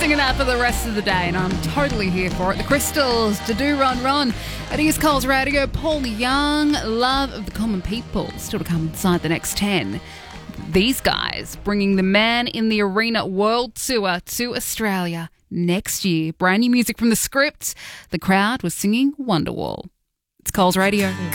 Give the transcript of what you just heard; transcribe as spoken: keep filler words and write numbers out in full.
singing that for the rest of the day, and I'm totally here for it. The Crystals, To Do Run Run at East Coast Radio. Paul Young, Love of the Common People, still to come inside the next ten. These guys bringing the Man in the Arena World Tour to Australia next year. Brand new music from The Script. The crowd was singing Wonderwall. It's Coles Radio.